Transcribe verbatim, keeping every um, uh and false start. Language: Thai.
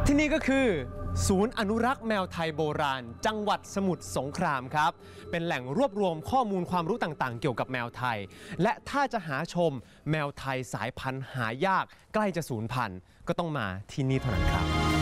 ที่นี่ก็คือศูนย์อนุรักษ์แมวไทยโบราณจังหวัดสมุทรสงครามครับเป็นแหล่งรวบรวมข้อมูลความรู้ต่างๆเกี่ยวกับแมวไทยและถ้าจะหาชมแมวไทยสายพันธุ์หายากใกล้จะสูญพันธุ์ก็ต้องมาที่นี่เท่านั้นครับ